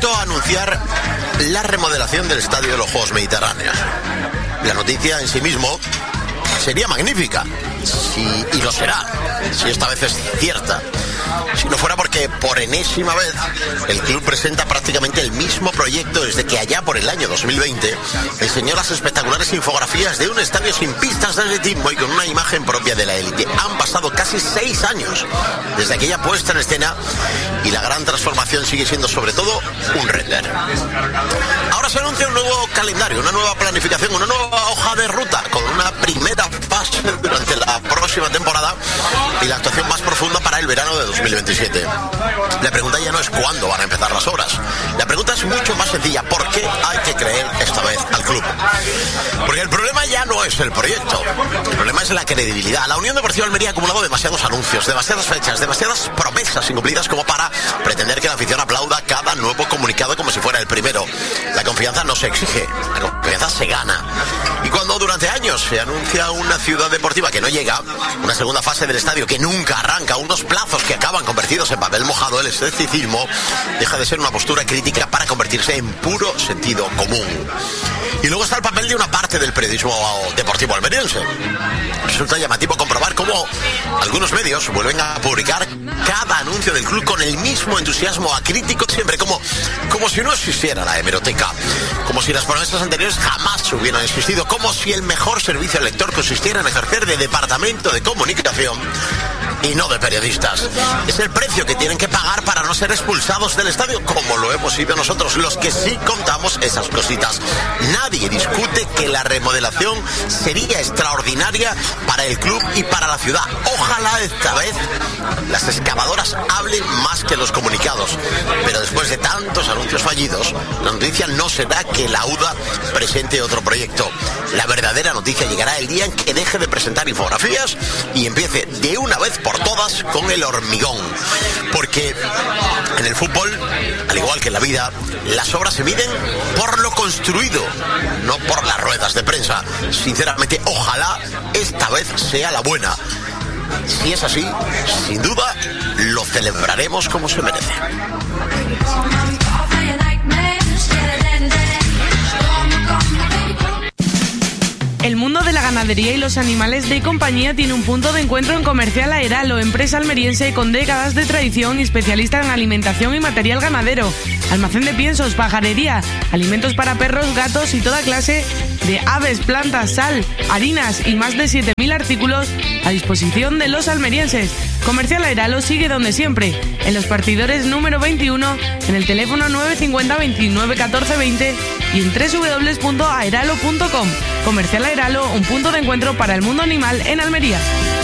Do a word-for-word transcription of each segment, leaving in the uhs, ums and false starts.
vuelto a anunciar la remodelación del Estadio de los Juegos Mediterráneos. La noticia en sí mismo sería magnífica, si, y lo será, si esta vez es cierta. Si no fuera porque por enésima vez el club presenta prácticamente el mismo proyecto desde que allá por el año dos mil veinte enseñó las espectaculares infografías de un estadio sin pistas de atletismo y con una imagen propia de la élite. Han pasado casi seis años desde aquella puesta en escena y la gran transformación sigue siendo sobre todo un render. Ahora se anuncia un nuevo calendario, una nueva planificación, una nueva hoja de ruta con una primera fase durante la próxima temporada y la actuación más profunda para el verano de dos mil veintisiete. La pregunta ya no es cuándo van a empezar las obras. La pregunta es mucho más sencilla: ¿por qué hay que creer esta vez al club? Porque el problema ya no es el proyecto, el problema es la credibilidad. La Unión Deportiva Almería ha acumulado demasiados anuncios, demasiadas fechas, demasiadas promesas incumplidas como para pretender que la afición aplauda cada nuevo comunicado como si fuera el primero. La confianza no se exige, la confianza se gana. Y cuando durante años se anuncia una ciudad deportiva que no llega, una segunda fase del estadio que nunca arranca, unos plazos que acaban convertidos en papel mojado, el escepticismo deja de ser una postura crítica para convertirse en puro sentido común. Y luego está el papel de una parte del periodismo deportivo almeriense. Resulta llamativo comprobar cómo algunos medios vuelven a publicar cada anuncio del club con el mismo entusiasmo acrítico siempre, como, como si no existiera la hemeroteca, como si las promesas anteriores jamás hubieran existido, como si el mejor servicio al lector consistiera en ejercer de departamento de comunicación y no de periodistas. Es el precio que tienen que pagar para no ser expulsados del estadio, como lo hemos sido nosotros, los que sí contamos esas cositas. Nadie discute que la remodelación sería extraordinaria para el club y para la ciudad. Ojalá esta vez las excavadoras hablen más que los comunicados. Pero después de tantos anuncios fallidos, la noticia no será que la U D A presente otro proyecto. La verdadera noticia llegará el día en que deje de presentar infografías y empiece de una vez por todas con el hormigón. Porque en el fútbol, al igual que en la vida, las obras se miden por lo construido, no por las ruedas de prensa. Sinceramente, ojalá esta vez sea la buena. Si es así, sin duda, lo celebraremos como se merece. El mundo de la ganadería y los animales de compañía tiene un punto de encuentro en Comercial Aeralo, empresa almeriense con décadas de tradición y especialista en alimentación y material ganadero. Almacén de piensos, pajarería, alimentos para perros, gatos y toda clase de aves, plantas, sal, harinas y más de siete mil artículos a disposición de los almerienses. Comercial Aeralo sigue donde siempre, en los partidores número veintiuno, en el teléfono nueve cinco cero, veintinueve, catorce, veinte y en doble u doble u doble u punto aeralo punto com. Comercial Aeralo, un punto de encuentro para el mundo animal en Almería.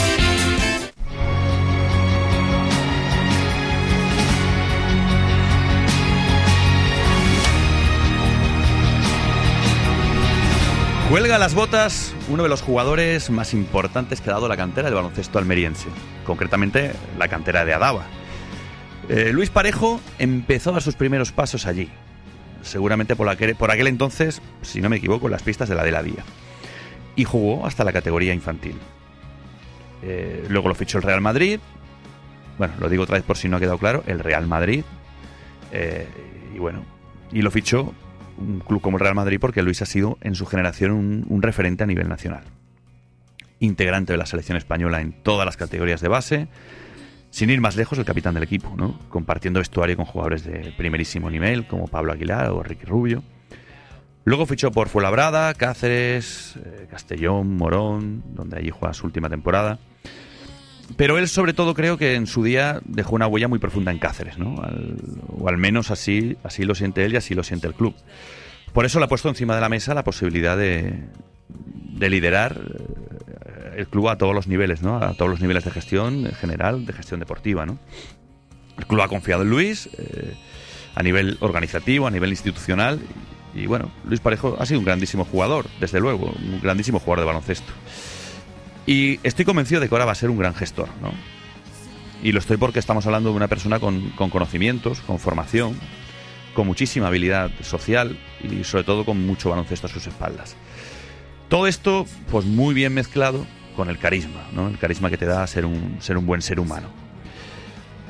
Cuelga las botas uno de los jugadores más importantes que ha dado la cantera del baloncesto almeriense, concretamente la cantera de Adaba. Eh, Luis Parejo empezó a dar sus primeros pasos allí, seguramente por aquel, por aquel entonces, si no me equivoco, en las pistas de la de la Día, y jugó hasta la categoría infantil. Eh, luego lo fichó el Real Madrid, bueno, lo digo otra vez por si no ha quedado claro, el Real Madrid, eh, y bueno, y lo fichó un club como el Real Madrid porque Luis ha sido en su generación un, un referente a nivel nacional. Integrante de la selección española en todas las categorías de base, sin ir más lejos el capitán del equipo, ¿no? Compartiendo vestuario con jugadores de primerísimo nivel como Pablo Aguilar o Ricky Rubio. Luego fichó por Fuenlabrada, Cáceres, eh, Castellón, Morón, donde allí juega su última temporada. Pero él, sobre todo, creo que en su día dejó una huella muy profunda en Cáceres, ¿no? Al, o al menos así, así lo siente él y así lo siente el club. Por eso le ha puesto encima de la mesa la posibilidad de, de liderar el club a todos los niveles, ¿no? A todos los niveles de gestión general, de gestión deportiva, ¿no? El club ha confiado en Luis eh, a nivel organizativo, a nivel institucional. Y, y bueno, Luis Parejo ha sido un grandísimo jugador, desde luego, un grandísimo jugador de baloncesto. Y estoy convencido de que ahora va a ser un gran gestor, ¿no? Y lo estoy porque estamos hablando de una persona con, con conocimientos, con formación, con muchísima habilidad social y sobre todo con mucho baloncesto a sus espaldas. Todo esto, pues muy bien mezclado con el carisma, ¿no? El carisma que te da ser un, ser un buen ser humano.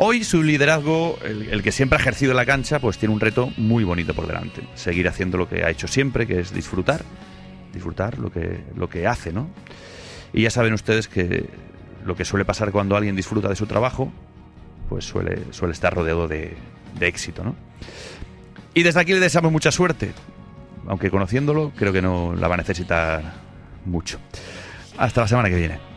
Hoy su liderazgo, el, el que siempre ha ejercido en la cancha, pues tiene un reto muy bonito por delante. Seguir haciendo lo que ha hecho siempre, que es disfrutar, disfrutar lo que, lo que hace, ¿no? Y ya saben ustedes que lo que suele pasar cuando alguien disfruta de su trabajo, pues suele, suele estar rodeado de, de éxito, ¿no? Y desde aquí le deseamos mucha suerte, aunque conociéndolo creo que no la va a necesitar mucho. Hasta la semana que viene.